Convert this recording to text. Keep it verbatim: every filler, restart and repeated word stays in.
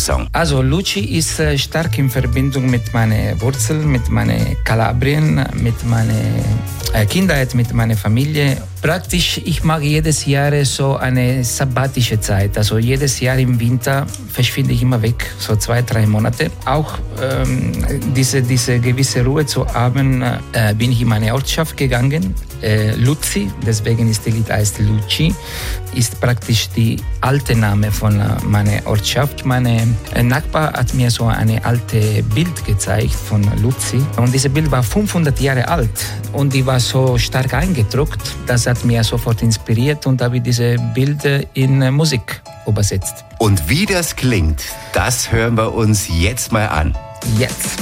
Song? Also Luci ist äh, stark in Verbindung mit meinen Wurzeln, mit meinen Kalabrien, mit meiner äh, Kindheit, mit meiner Familie. Praktisch, ich mag jedes Jahr so eine sabbatische Zeit. Also jedes Jahr im Winter verschwinde ich immer weg, so zwei, drei Monate. Auch ähm, diese, diese gewisse Ruhe zu haben, äh, bin ich in meine Ortschaft gegangen. Äh, Luzi, deswegen ist das Lied heißt Luci, ist praktisch die alte Name von äh, meiner Ortschaft. Mein äh, Nachbar hat mir so eine alte Bild gezeigt von Luzi. Und dieses Bild war fünfhundert Jahre alt und die war so stark eingedruckt, das hat mich sofort inspiriert und habe diese Bilder in äh, Musik übersetzt. Und wie das klingt, das hören wir uns jetzt mal an. Jetzt.